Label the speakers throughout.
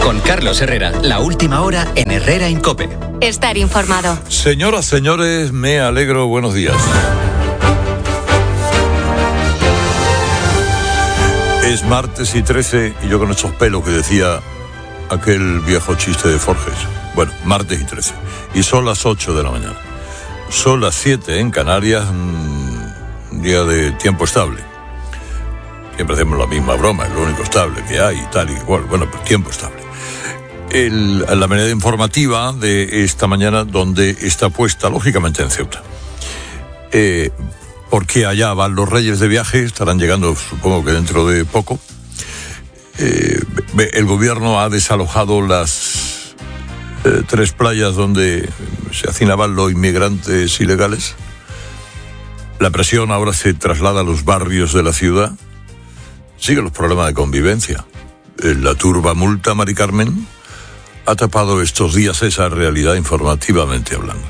Speaker 1: Con Carlos Herrera, la última hora en Herrera en COPE.
Speaker 2: Estar informado.
Speaker 3: Señoras, señores, me alegro. Buenos días. Es martes y 13 y yo con estos pelos que decía aquel viejo chiste de Forges. Bueno, martes y 13. Y son las 8 de la mañana. Son las 7 en Canarias, un día de tiempo estable. Siempre hacemos la misma broma, es lo único estable que hay y tal y igual. Bueno, pues tiempo estable. La manera informativa de esta mañana, donde está puesta, lógicamente en Ceuta. Porque allá van los reyes de viaje, estarán llegando supongo que dentro de poco. El gobierno ha desalojado las 3 playas donde se hacinaban los inmigrantes ilegales. La presión ahora se traslada a los barrios de la ciudad. Siguen los problemas de convivencia. La turba multa, Mari Carmen, ha tapado estos días esa realidad informativamente hablando.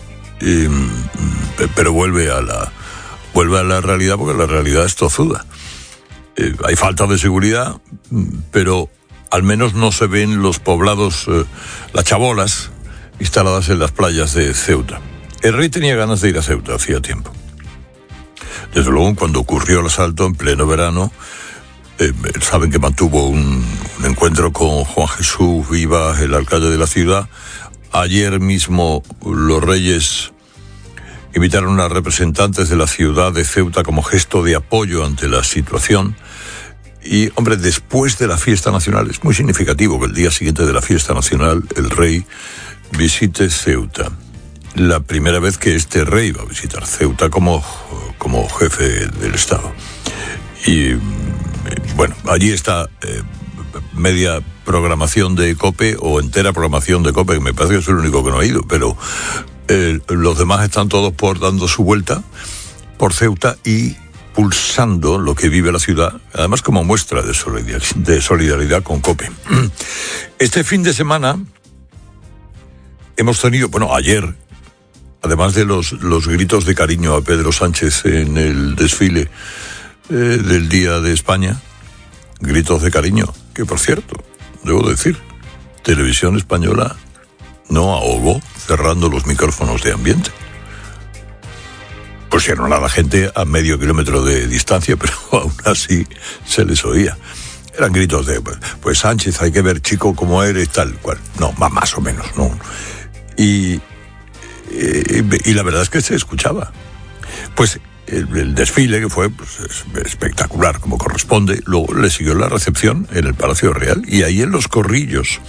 Speaker 3: Pero vuelve a la realidad, porque la realidad es tozuda. Hay falta de seguridad, pero al menos no se ven los poblados, las chabolas instaladas en las playas de Ceuta. El rey tenía ganas de ir a Ceuta hacía tiempo. Desde luego, cuando ocurrió el asalto en pleno verano, saben que mantuvo un encuentro con Juan Jesús Vivas, el alcalde de la ciudad. Ayer mismo los reyes invitaron a representantes de la ciudad de Ceuta como gesto de apoyo ante la situación. Y, hombre, después de la fiesta nacional, es muy significativo que el día siguiente de la fiesta nacional el rey visite Ceuta. La primera vez que este rey va a visitar Ceuta como jefe del Estado. Y bueno, allí está media programación de COPE o entera programación de COPE, que me parece que es el único que no ha ido, pero los demás están todos dando su vuelta por Ceuta y pulsando lo que vive la ciudad, además como muestra de solidaridad con COPE. Este fin de semana hemos tenido, ayer, además de los gritos de cariño a Pedro Sánchez en el desfile del Día de España, gritos de cariño, que por cierto, debo decir, Televisión Española no ahogó cerrando los micrófonos de ambiente. Pusieron a la gente a medio kilómetro de distancia, pero aún así se les oía. Eran gritos de, pues Sánchez, hay que ver, chico, cómo eres, tal cual. No, más o menos, no. Y la verdad es que se escuchaba. Pues el desfile, que fue espectacular, como corresponde, luego le siguió la recepción en el Palacio Real, y ahí en los corrillos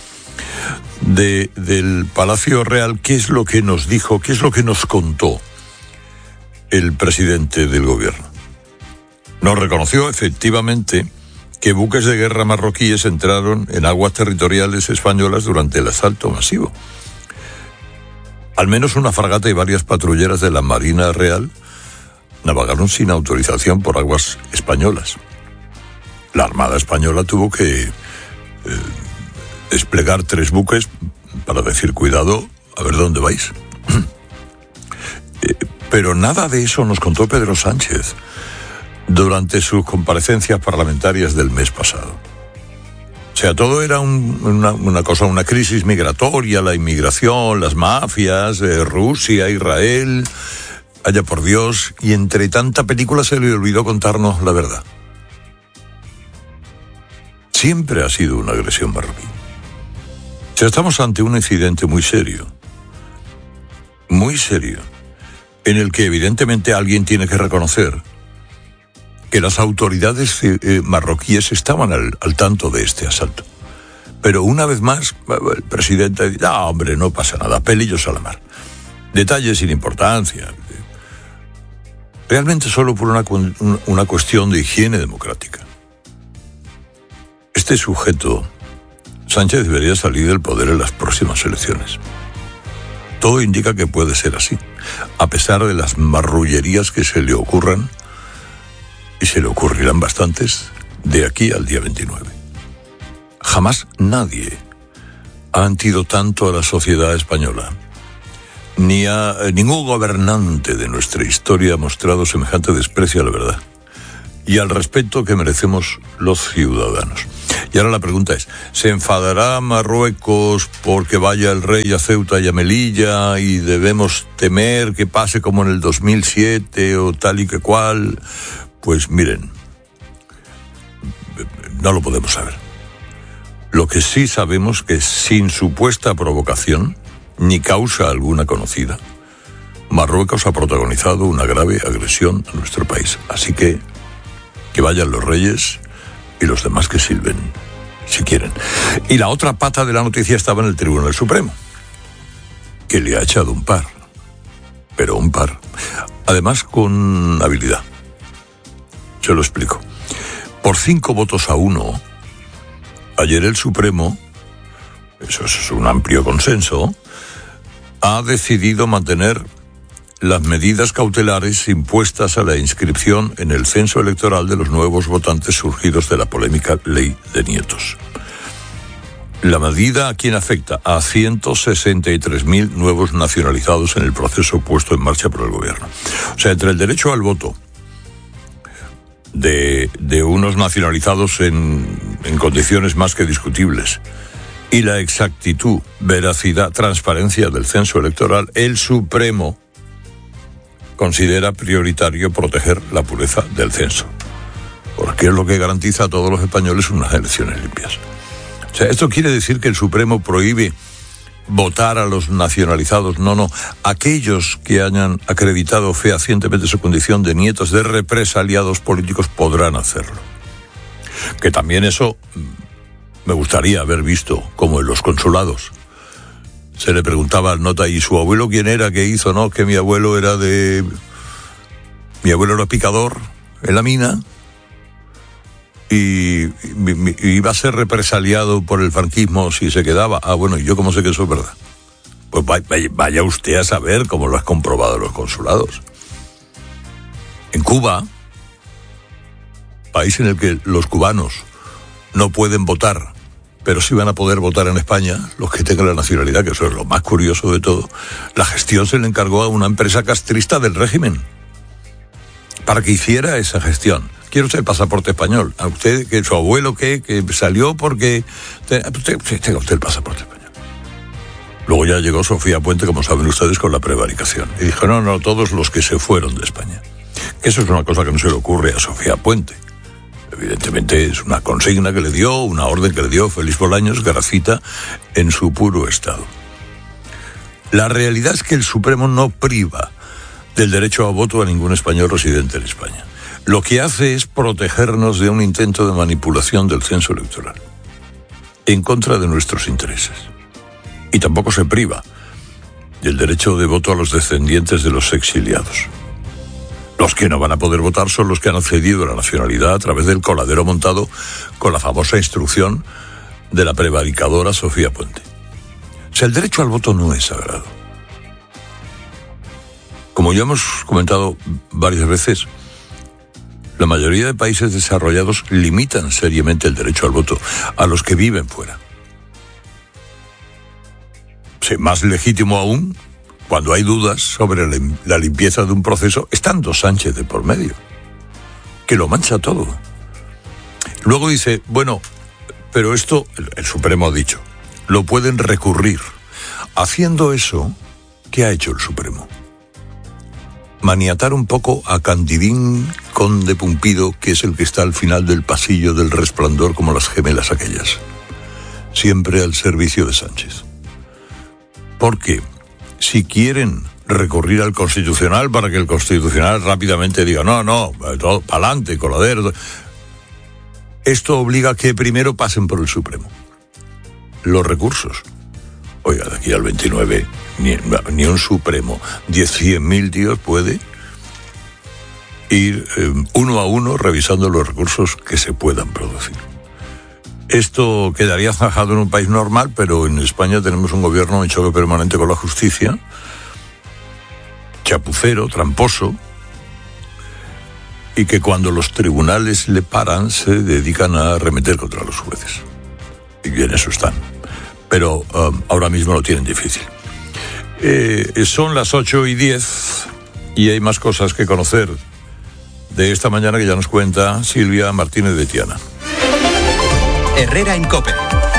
Speaker 3: del Palacio Real, ¿qué es lo que nos dijo, qué es lo que nos contó el presidente del gobierno? Nos reconoció efectivamente que buques de guerra marroquíes entraron en aguas territoriales españolas durante el asalto masivo. Al menos una fragata y varias patrulleras de la Marina Real navegaron sin autorización por aguas españolas. La Armada Española tuvo que desplegar 3 buques para decir, cuidado, a ver dónde vais. Pero nada de eso nos contó Pedro Sánchez durante sus comparecencias parlamentarias del mes pasado. O sea, todo era una crisis migratoria, la inmigración, las mafias, Rusia, Israel, allá por Dios, y entre tanta película se le olvidó contarnos la verdad. Siempre ha sido una agresión marroquí. O sea, estamos ante un incidente muy serio, en el que evidentemente alguien tiene que reconocer que las autoridades marroquíes estaban al tanto de este asalto. Pero una vez más, el presidente dice, hombre, no pasa nada, pelillos a la mar. Detalles sin importancia. Realmente solo por una cuestión de higiene democrática. Este sujeto, Sánchez, debería salir del poder en las próximas elecciones. Todo indica que puede ser así, a pesar de las marrullerías que se le ocurran, y se le ocurrirán bastantes, de aquí al día 29. Jamás nadie ha mentido tanto a la sociedad española, ni a ningún gobernante de nuestra historia ha mostrado semejante desprecio a la verdad y al respeto que merecemos los ciudadanos. Y ahora la pregunta es, ¿se enfadará Marruecos porque vaya el rey a Ceuta y a Melilla y debemos temer que pase como en el 2007 o tal y que cual? Pues miren, no lo podemos saber. Lo que sí sabemos que sin supuesta provocación, ni causa alguna conocida, Marruecos ha protagonizado una grave agresión a nuestro país. Así que vayan los reyes y los demás que silben, si quieren. Y la otra pata de la noticia estaba en el Tribunal Supremo, que le ha echado un par. Pero un par. Además con habilidad. Se lo explico. Por 5 votos a 1, ayer el Supremo, eso es un amplio consenso, ha decidido mantener las medidas cautelares impuestas a la inscripción en el censo electoral de los nuevos votantes surgidos de la polémica ley de nietos. La medida, ¿a quién afecta? A 163.000 nuevos nacionalizados en el proceso puesto en marcha por el gobierno. O sea, entre el derecho al voto de unos nacionalizados en condiciones más que discutibles y la exactitud, veracidad, transparencia del censo electoral, el Supremo considera prioritario proteger la pureza del censo, porque es lo que garantiza a todos los españoles unas elecciones limpias. O sea, esto quiere decir que el Supremo prohíbe votar a los nacionalizados. No, aquellos que hayan acreditado fehacientemente su condición de nietos de represaliados políticos podrán hacerlo. Que también eso me gustaría haber visto, como en los consulados. Se le preguntaba al nota, ¿y su abuelo quién era? ¿Qué hizo? No, que mi abuelo era picador en la mina y iba a ser represaliado por el franquismo si se quedaba. Ah, bueno, ¿y yo cómo sé que eso es verdad? Pues vaya usted a saber cómo lo has comprobado en los consulados. En Cuba, país en el que los cubanos no pueden votar, pero sí van a poder votar en España los que tengan la nacionalidad, que eso es lo más curioso de todo. La gestión se le encargó a una empresa castrista del régimen para que hiciera esa gestión. Quiere usted el pasaporte español. A usted, que su abuelo que salió porque tenga usted el pasaporte español. Luego ya llegó Sofía Puente, como saben ustedes, con la prevaricación. Y dijo, no, todos los que se fueron de España. Eso es una cosa que no se le ocurre a Sofía Puente. Evidentemente es una consigna que le dio, una orden que le dio Félix Bolaños, Garcita, en su puro estado. La realidad es que el Supremo no priva del derecho a voto a ningún español residente en España. Lo que hace es protegernos de un intento de manipulación del censo electoral, en contra de nuestros intereses. Y tampoco se priva del derecho de voto a los descendientes de los exiliados. Los que no van a poder votar son los que han accedido a la nacionalidad a través del coladero montado con la famosa instrucción de la prevaricadora Sofía Puente. O sea, el derecho al voto no es sagrado. Como ya hemos comentado varias veces, la mayoría de países desarrollados limitan seriamente el derecho al voto a los que viven fuera. Sí, más legítimo aún cuando hay dudas sobre la limpieza de un proceso, estando Sánchez de por medio, que lo mancha todo. Luego dice, bueno, pero esto, el Supremo ha dicho, lo pueden recurrir. Haciendo eso, ¿qué ha hecho el Supremo? Maniatar un poco a Candidín Conde Pumpido, que es el que está al final del pasillo del Resplandor, como las gemelas aquellas, siempre al servicio de Sánchez. Porque si quieren recurrir al Constitucional para que el Constitucional rápidamente diga, no, todo pa'lante, coladero, esto obliga a que primero pasen por el Supremo los recursos. Oiga, de aquí al 29, ni un Supremo, 100.000 tíos puede ir uno a uno revisando los recursos que se puedan producir. Esto quedaría zanjado en un país normal, pero en España tenemos un gobierno en choque permanente con la justicia, chapucero, tramposo, y que cuando los tribunales le paran se dedican a arremeter contra los jueces. Y bien, eso están. Pero ahora mismo lo tienen difícil. Son las 8:10 y hay más cosas que conocer de esta mañana que ya nos cuenta Silvia Martínez de Tiana.
Speaker 1: Herrera en COPE.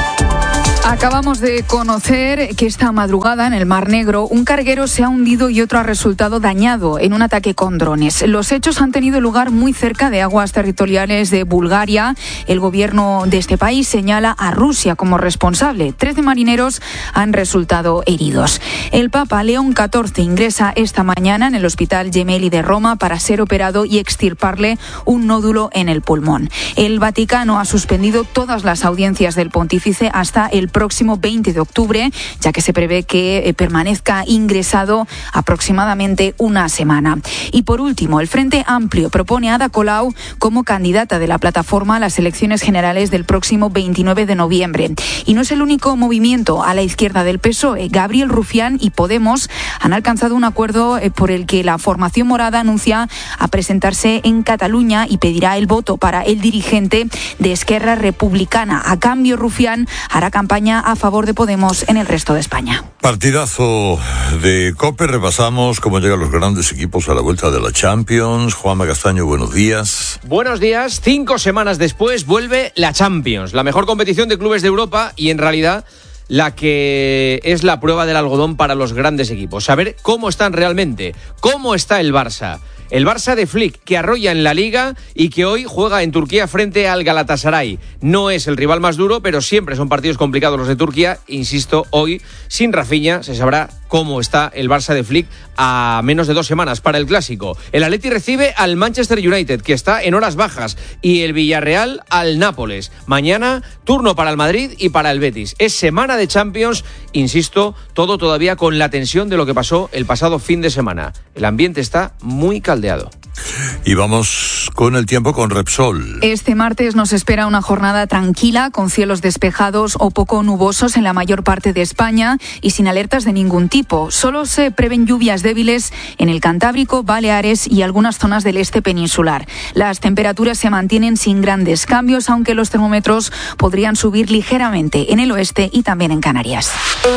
Speaker 2: Acabamos de conocer que esta madrugada en el Mar Negro un carguero se ha hundido y otro ha resultado dañado en un ataque con drones. Los hechos han tenido lugar muy cerca de aguas territoriales de Bulgaria. El gobierno de este país señala a Rusia como responsable. 13 marineros han resultado heridos. El Papa León XIV ingresa esta mañana en el Hospital Gemelli de Roma para ser operado y extirparle un nódulo en el pulmón. El Vaticano ha suspendido todas las audiencias del pontífice hasta el próximo 20 de octubre, ya que se prevé que permanezca ingresado aproximadamente una semana. Y por último, el Frente Amplio propone a Ada Colau como candidata de la plataforma a las elecciones generales del próximo 29 de noviembre. Y no es el único movimiento a la izquierda del PSOE. Gabriel Rufián y Podemos han alcanzado un acuerdo por el que la formación morada anuncia a presentarse en Cataluña y pedirá el voto para el dirigente de Esquerra Republicana. A cambio, Rufián hará campaña a favor de Podemos en el resto de España.
Speaker 3: Partidazo de COPE, repasamos cómo llegan los grandes equipos a la vuelta de la Champions. Juanma Castaño, buenos días.
Speaker 4: Buenos días. 5 semanas después vuelve la Champions, la mejor competición de clubes de Europa y en realidad la que es la prueba del algodón para los grandes equipos. Saber cómo están realmente, cómo está el Barça. El Barça de Flick, que arrolla en la Liga y que hoy juega en Turquía frente al Galatasaray. No es el rival más duro, pero siempre son partidos complicados los de Turquía. Insisto, hoy, sin Rafinha, se sabrá cómo está el Barça de Flick a menos de 2 semanas para el Clásico. El Atleti recibe al Manchester United, que está en horas bajas, y el Villarreal al Nápoles. Mañana, turno para el Madrid y para el Betis. Es semana de Champions, insisto, todo todavía con la tensión de lo que pasó el pasado fin de semana. El ambiente está muy caldeado.
Speaker 3: Y vamos con el tiempo con Repsol.
Speaker 2: Este martes nos espera una jornada tranquila, con cielos despejados o poco nubosos en la mayor parte de España y sin alertas de ningún tipo. Solo se prevén lluvias débiles en el Cantábrico, Baleares y algunas zonas del este peninsular. Las temperaturas se mantienen sin grandes cambios, aunque los termómetros podrían subir ligeramente en el oeste y también en Canarias.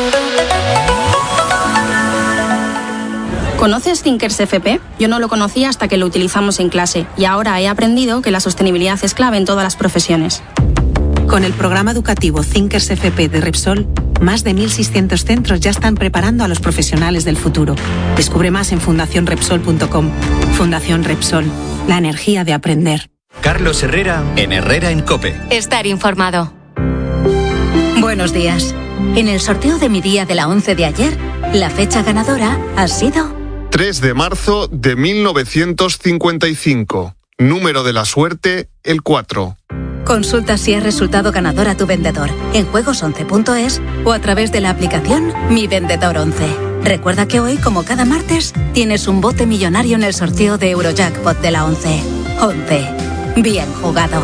Speaker 5: ¿Conoces Thinkers FP? Yo no lo conocía hasta que lo utilizamos en clase y ahora he aprendido que la sostenibilidad es clave en todas las profesiones.
Speaker 6: Con el programa educativo Thinkers FP de Repsol, más de 1.600 centros ya están preparando a los profesionales del futuro. Descubre más en fundacionrepsol.com. Fundación Repsol, la energía de aprender.
Speaker 1: Carlos Herrera en Herrera en COPE.
Speaker 7: Estar informado. Buenos días. En el sorteo de mi día de la 11 de ayer, la fecha ganadora ha sido
Speaker 8: 3 de marzo de 1955. Número de la suerte, el 4.
Speaker 7: Consulta si has resultado ganador a tu vendedor en juegos11.es o a través de la aplicación Mi Vendedor 11. Recuerda que hoy, como cada martes, tienes un bote millonario en el sorteo de Eurojackpot de la 11. 11. Bien jugado.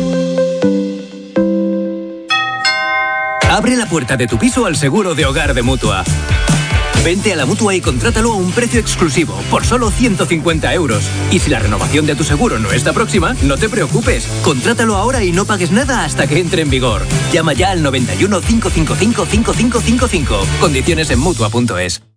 Speaker 9: Abre la puerta de tu piso al seguro de hogar de Mutua. Vente a la Mutua y contrátalo a un precio exclusivo, por solo 150 €. Y si la renovación de tu seguro no está próxima, no te preocupes. Contrátalo ahora y no pagues nada hasta que entre en vigor. Llama ya al 91 555 5555. Condiciones en Mutua.es.